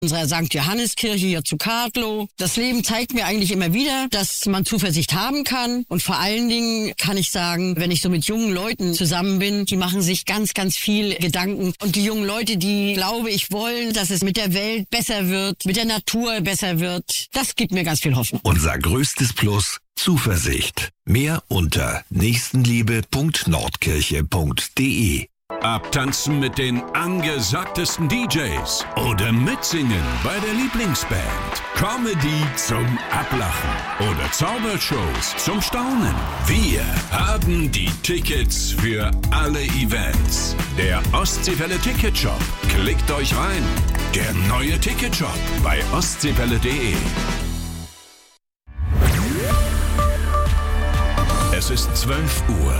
unserer St. Johanniskirche hier zu Kadlow. Das Leben zeigt mir eigentlich immer wieder, dass man Zuversicht haben kann. Und vor allen Dingen kann ich sagen, wenn ich so mit jungen Leuten zusammen bin, die machen sich ganz, ganz viel Gedanken. Und die jungen Leute, die, glaube ich, wollen, dass es mit der Welt besser wird, mit der Natur besser wird, das gibt mir ganz viel Hoffnung. Unser größtes Plus: Zuversicht. Mehr unter nächstenliebe.nordkirche.de. Abtanzen mit den angesagtesten DJs oder mitsingen bei der Lieblingsband. Comedy zum Ablachen oder Zaubershows zum Staunen. Wir haben die Tickets für alle Events. Der Ostseewelle Ticketshop. Klickt euch rein. Der neue Ticketshop bei ostseewelle.de. Es ist 12 Uhr.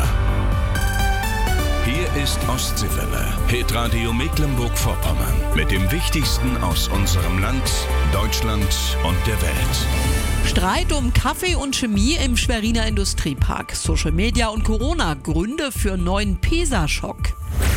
Hier ist Ostseewelle, Hitradio Mecklenburg-Vorpommern. Mit dem Wichtigsten aus unserem Land, Deutschland und der Welt. Streit um Kaffee und Chemie im Schweriner Industriepark. Social Media und Corona, Gründe für neuen PISA-Schock.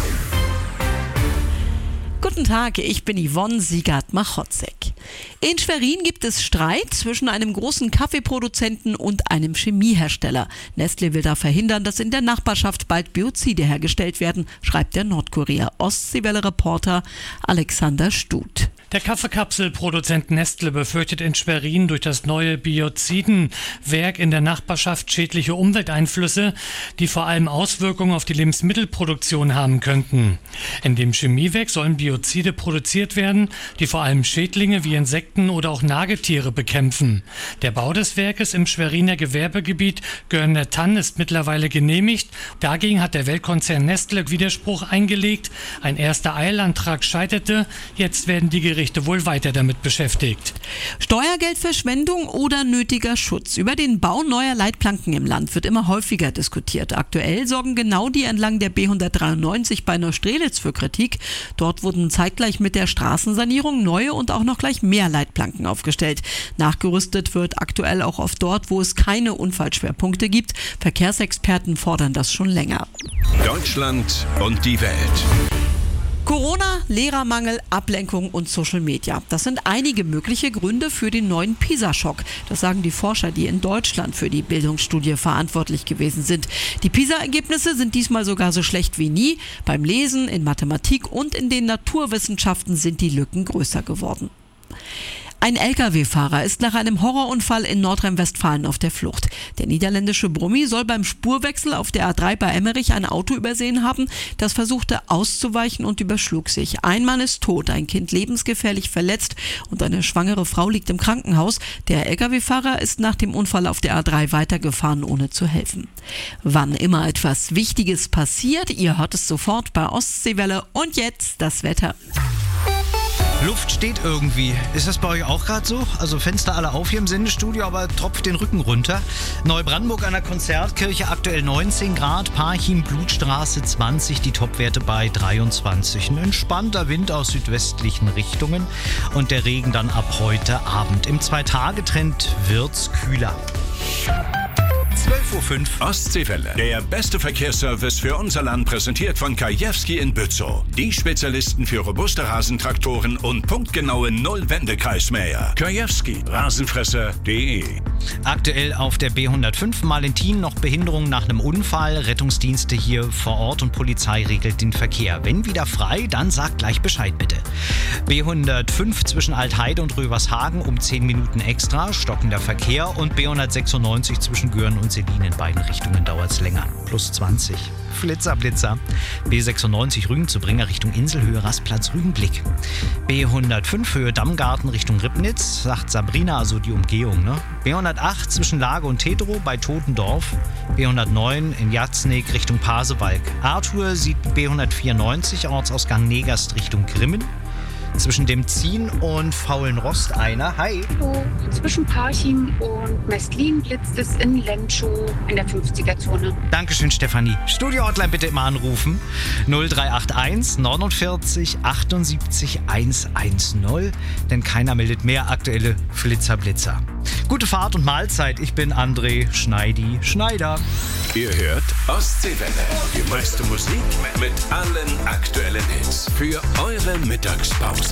Guten Tag, ich bin Yvonne Siegert-Machotzek. In Schwerin gibt es Streit zwischen einem großen Kaffeeproduzenten und einem Chemiehersteller. Nestle will da verhindern, dass in der Nachbarschaft bald Biozide hergestellt werden, schreibt der Nordkurier. Ostseewelle-Reporter Alexander Stut. Der Kaffeekapselproduzent Nestle befürchtet in Schwerin durch das neue Biozidenwerk in der Nachbarschaft schädliche Umwelteinflüsse, die vor allem Auswirkungen auf die Lebensmittelproduktion haben könnten. In dem Chemiewerk sollen Biozide produziert werden, die vor allem Schädlinge wie Insekten oder auch Nagetiere bekämpfen. Der Bau des Werkes im Schweriner Gewerbegebiet Görner-Tann ist mittlerweile genehmigt. Dagegen hat der Weltkonzern Nestle Widerspruch eingelegt. Ein erster Eilantrag scheiterte. Jetzt werden die Gerichte wohl weiter damit beschäftigt. Steuergeldverschwendung oder nötiger Schutz? Über den Bau neuer Leitplanken im Land wird immer häufiger diskutiert. Aktuell sorgen genau die entlang der B193 bei Neustrelitz für Kritik. Dort wurden zeitgleich mit der Straßensanierung neue und auch noch gleich mehr Leitplanken aufgestellt. Nachgerüstet wird aktuell auch oft dort, wo es keine Unfallschwerpunkte gibt. Verkehrsexperten fordern das schon länger. Deutschland und die Welt. Corona, Lehrermangel, Ablenkung und Social Media. Das sind einige mögliche Gründe für den neuen PISA-Schock. Das sagen die Forscher, die in Deutschland für die Bildungsstudie verantwortlich gewesen sind. Die PISA-Ergebnisse sind diesmal sogar so schlecht wie nie. Beim Lesen, in Mathematik und in den Naturwissenschaften sind die Lücken größer geworden. Ein Lkw-Fahrer ist nach einem Horrorunfall in Nordrhein-Westfalen auf der Flucht. Der niederländische Brummi soll beim Spurwechsel auf der A3 bei Emmerich ein Auto übersehen haben. Das versuchte auszuweichen und überschlug sich. Ein Mann ist tot, ein Kind lebensgefährlich verletzt und eine schwangere Frau liegt im Krankenhaus. Der Lkw-Fahrer ist nach dem Unfall auf der A3 weitergefahren, ohne zu helfen. Wann immer etwas Wichtiges passiert, ihr hört es sofort bei Ostseewelle. Und jetzt das Wetter. Luft steht irgendwie. Ist das bei euch auch gerade so? Also Fenster alle auf hier im Sendestudio, aber tropft den Rücken runter. Neubrandenburg an der Konzertkirche aktuell 19 Grad, Parchim, Blutstraße 20, die Topwerte bei 23. Ein entspannter Wind aus südwestlichen Richtungen und der Regen dann ab heute Abend. Im 2-Tage-Trend wird's kühler. 12.05 Uhr Ostseewelle. Der beste Verkehrsservice für unser Land, präsentiert von Kajewski in Bützow. Die Spezialisten für robuste Rasentraktoren und punktgenaue Null-Wendekreismäher. Kajewski, Rasenfresser.de. Aktuell auf der B105 Malentin noch Behinderung nach einem Unfall. Rettungsdienste hier vor Ort und Polizei regelt den Verkehr. Wenn wieder frei, dann sagt gleich Bescheid bitte. B105 zwischen Altheide und Rövershagen um 10 Minuten extra, stockender Verkehr, und B196 zwischen Göhren und Selin in beiden Richtungen dauert es länger. Plus 20. Flitzer, Blitzer. B96 Rügen zu Bringer Richtung Inselhöhe, Rastplatz Rügenblick. B105 Höhe Dammgarten Richtung Ribnitz, sagt Sabrina, also die Umgehung. Ne? B108 zwischen Lage und Tetero bei Totendorf. B109 in Jatznig Richtung Pasewalk. Arthur sieht B194 Ortsausgang Negast Richtung Grimmen. Zwischen dem Zien und Faulenrost einer. Hi. Hallo. Zwischen Parchim und Mestlin blitzt es in Lenschow in der 50er-Zone. Dankeschön, Stefanie. Studio-Hotline bitte immer anrufen. 0381 49 78 110. Denn keiner meldet mehr aktuelle Flitzer-Blitzer. Gute Fahrt und Mahlzeit. Ich bin André Schneider. Ihr hört Ostseewelle. Die meiste Musik mit allen aktuellen Hits für eure Mittagspause.